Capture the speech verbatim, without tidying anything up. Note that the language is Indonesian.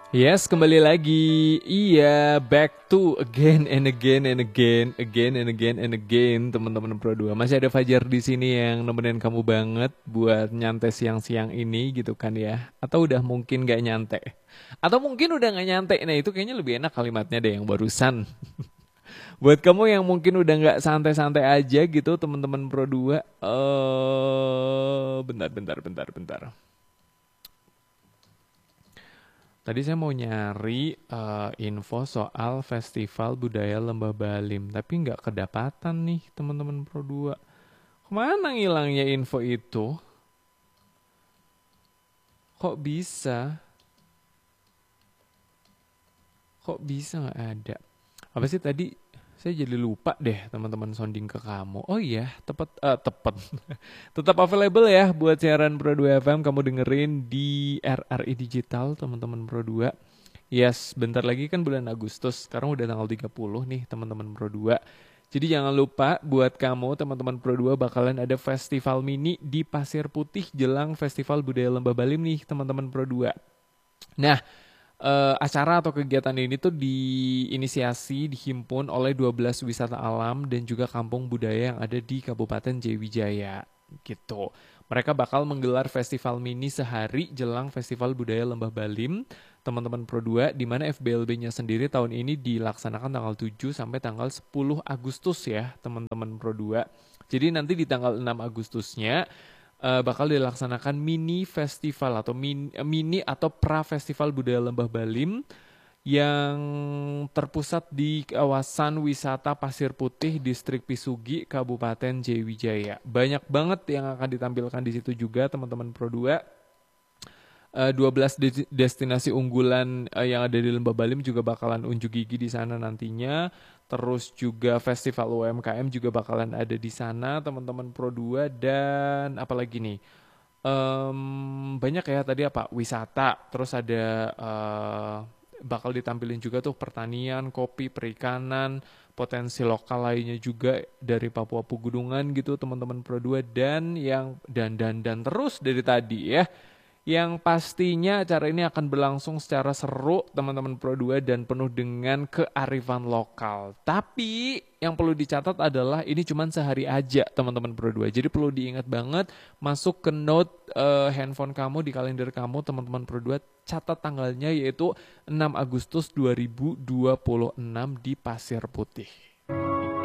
Yes, kembali lagi. Iya, back to again and again and again, again and again and again, teman-teman Pro dua. Masih ada Fajar di sini yang nemenin kamu banget buat nyantai siang-siang ini gitu kan ya. Atau udah mungkin gak nyantai. Atau mungkin udah gak nyantai. Nah, itu kayaknya lebih enak kalimatnya deh yang barusan. Buat kamu yang mungkin udah nggak santai-santai aja gitu, teman-teman Pro dua. Eh, bentar, bentar, bentar, bentar. Tadi saya mau nyari eh, info soal Festival Budaya Lembah Balim, tapi nggak kedapatan nih teman-teman Pro dua. Kemana ngilangnya info itu? Kok bisa? Kok bisa nggak ada? Apa sih tadi? Saya jadi lupa deh teman-teman sounding ke kamu. Oh iya, tepat, eh, tepat. Tetap available ya buat siaran Pro dua F M. Kamu dengerin di R R I Digital teman-teman Pro dua. Yes, bentar lagi kan bulan Agustus. Sekarang udah tanggal tiga puluh nih teman-teman Pro dua. Jadi jangan lupa buat kamu teman-teman Pro dua bakalan ada festival mini di Pasir Putih jelang Festival Budaya Lembah Balim nih teman-teman Pro dua. Nah, eh, acara atau kegiatan ini tuh diinisiasi, dihimpun oleh dua belas wisata alam dan juga kampung budaya yang ada di Kabupaten Jayawijaya gitu. Mereka bakal menggelar festival mini sehari jelang Festival Budaya Lembah Balim, teman-teman Pro dua, di mana F B L B-nya sendiri tahun ini dilaksanakan tanggal tujuh sampai tanggal sepuluh Agustus ya, teman-teman Pro dua. Jadi nanti di tanggal enam Agustusnya eh, bakal dilaksanakan mini festival atau min- mini atau pra festival budaya Lembah Balim yang terpusat di kawasan wisata Pasir Putih, Distrik Pisugi, Kabupaten Jayawijaya. Banyak banget yang akan ditampilkan di situ juga teman-teman Pro dua. Eh, dua belas de- destinasi unggulan eh, yang ada di Lembah Balim juga bakalan unjuk gigi di sana nantinya. Terus juga festival U M K M juga bakalan ada di sana, teman-teman Pro dua. Dan apalagi nih? Em, banyak ya tadi apa? Wisata. Terus ada eh, bakal ditampilin juga tuh pertanian, kopi, perikanan, potensi lokal lainnya juga dari Papua Pegunungan gitu, teman-teman Pro dua. Dan yang dan dan dan terus dari tadi ya, yang pastinya acara ini akan berlangsung secara seru teman-teman Pro dua dan penuh dengan kearifan lokal. Tapi yang perlu dicatat adalah ini cuma sehari aja teman-teman Pro dua. Jadi perlu diingat banget, masuk ke note eh, handphone kamu di kalender kamu teman-teman Pro dua, catat tanggalnya yaitu enam Agustus dua ribu dua puluh enam di Pasir Putih.